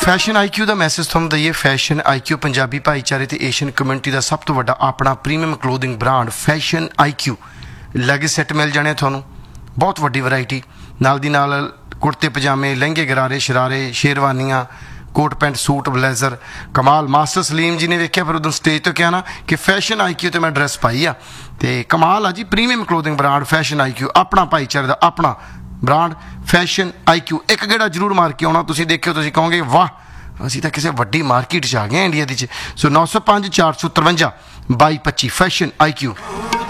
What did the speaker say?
Fashion IQ का message तुहानूं दईए। Fashion IQ Punjabi भाईचारे ते एशियन कम्यूनिटी का सब तो वड्डा अपना premium clothing brand fashion IQ lag set मिल जाने तुहानूं, बहुत वड्डी वैरायटी नाल दी नाल कुर्ते पजामे, लहंगे गरारे शरारे, शेरवानियां, कोट पैंट सूट ब्लेजर कमाल। मास्टर सलीम जी ने वेख्या फिर उदों स्टेज तो क्या ना कि फैशन IQ तो मैं ड्रैस पाई आ ते कमाल आ जी। Premium clothing brand fashion IQ अपना भाईचारे का अपना ब्रांड फैशन IQ। एक गेड़ा जरूर मार के आना, तुसीं देखियो तुसीं कहोगे वाह असीं तां किसी वड्डी मार्केट च आ गए इंडिया दी। सो 905 453 2225 फैशन IQ।